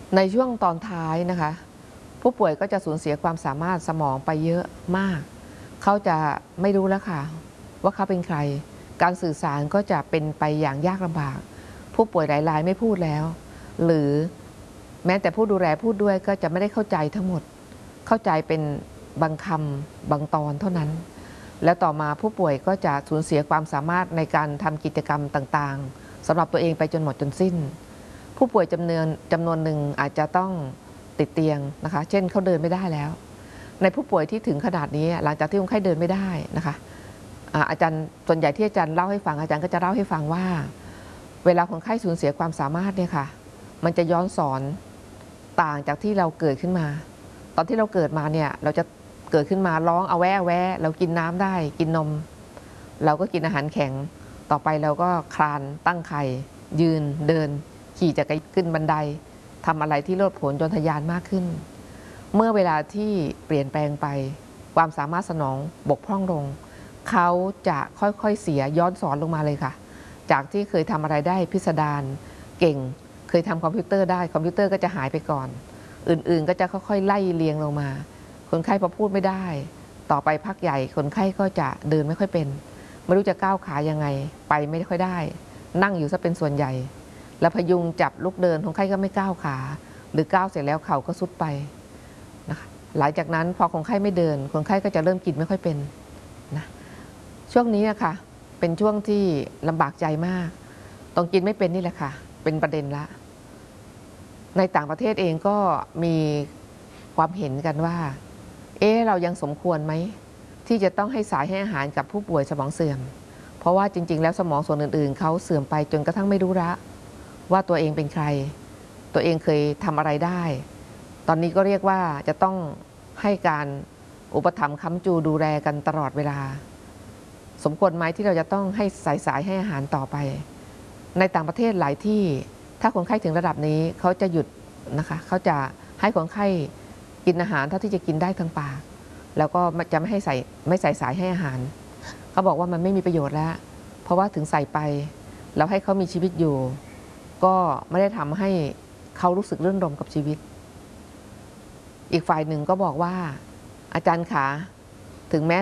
ในช่วงตอนท้ายนะคะผู้ป่วยก็จะสูญเสียความสามารถสมองไปเยอะมากเขาจะไม่รู้แล้วค่ะว่าเขาเป็นใครการสื่อสารก็จะเป็นไปอย่างยากลำบากผู้ป่วยหลายรายไม่พูดแล้วหรือแม้แต่ผู้ดูแลพูดด้วยก็จะไม่ได้เข้าใจทั้งหมดเข้าใจเป็นบางคำบางตอนเท่านั้นแล้วต่อมาผู้ป่วยก็จะสูญเสียความสามารถในการทำกิจกรรมต่างๆสำหรับตัวเองไปจนหมดจนสิ้นผู้ป่วยจำนวนหนึ่งอาจจะต้องติดเตียงนะคะเช่นเขาเดินไม่ได้แล้วในผู้ป่วยที่ถึงขนาดนี้หลังจากที่คนไข้เดินไม่ได้นะคะอาจารย์ส่วนใหญ่ที่อาจารย์เล่าให้ฟังอาจารย์ก็จะเล่าให้ฟังว่าเวลาคนไข้สูญเสียความสามารถเนี่ยค่ะมันจะย้อนสอนต่างจากที่เราเกิดขึ้นมาตอนที่เราเกิดมาเนี่ยเราจะเกิดขึ้นมาร้องเอาแวะแวะเรากินน้ำได้กินนมเราก็กินอาหารแข็งต่อไปเราก็คลานตั้งไข่ยืนเดินขี่จักรยานขึ้นบันไดทำอะไรที่โลดโผนจนทะยานมากขึ้นเมื่อเวลาที่เปลี่ยนแปลงไปความสามารถสนองบกพร่องลงเขาจะค่อยๆเสียย้อนสอนลงมาเลยค่ะจากที่เคยทำอะไรได้พิสดารเก่งเคยทำคอมพิวเตอร์ได้คอมพิวเตอร์ก็จะหายไปก่อนอื่นๆก็จะค่อยๆไล่เรียงลงมาคนไข้พอพูดไม่ได้ต่อไปพักใหญ่คนไข้ก็จะเดินไม่ค่อยเป็นไม่รู้จะก้าวขายังไงไปไม่ค่อยได้นั่งอยู่ซะเป็นส่วนใหญ่แล้วพยุงจับลุกเดินคนไข้ก็ไม่ก้าวขาหรือก้าวเสร็จแล้วเข่าก็สุดไปนะคะหลังจากนั้นพอคนไข้ไม่เดินคนไข้ก็จะเริ่มกินไม่ค่อยเป็นนะช่วงนี้นะคะเป็นช่วงที่ลำบากใจมากต้องกินไม่เป็นนี่แหละค่ะเป็นประเด็นละในต่างประเทศเองก็มีความเห็นกันว่าเรายังสมควรไหมที่จะต้องให้สายให้อาหารกับผู้ป่วยสมองเสื่อมเพราะว่าจริงๆแล้วสมองส่วนอื่นๆเขาเสื่อมไปจนกระทั่งไม่รู้ละว่าตัวเองเป็นใครตัวเองเคยทำอะไรได้ตอนนี้ก็เรียกว่าจะต้องให้การอุปถัมภ์ค้ำจูดูแลกันตลอดเวลาสมควรไหมที่เราจะต้องให้สายให้อาหารต่อไปในต่างประเทศหลายที่ถ้าคนไข้ถึงระดับนี้เขาจะหยุดนะคะเขาจะให้คนไข้กินอาหารเท่าที่จะกินได้ทางปากแล้วก็จะไม่ใส่สายให้อาหารเขาบอกว่ามันไม่มีประโยชน์แล้วเพราะว่าถึงใส่ไปแล้วให้เขามีชีวิตอยู่ก็ไม่ได้ทำให้เขารู้สึกรื่นรมกับชีวิตอีกฝ่ายหนึ่งก็บอกว่าอาจารย์ขาถึงแม้